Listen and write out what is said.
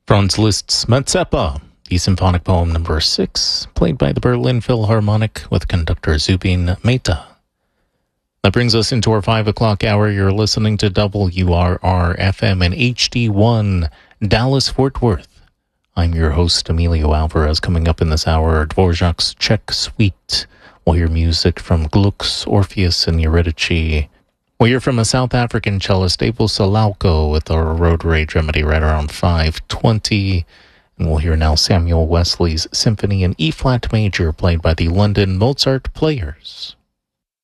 Franz Liszt's Mazeppa, the symphonic poem number 6, played by the Berlin Philharmonic with conductor Zubin Mehta. That brings us into our 5 o'clock hour. You're listening to WRR-FM and HD1, Dallas-Fort Worth. I'm your host, Emilio Alvarez. Coming up in this hour, Dvorak's Czech Suite. We'll hear music from Gluck's Orpheus and Eurydice. We'll hear from a South African cellist, Abel Salauko, with our Road Rage Remedy right around 5:20. And we'll hear now Samuel Wesley's Symphony in E-flat major, played by the London Mozart Players.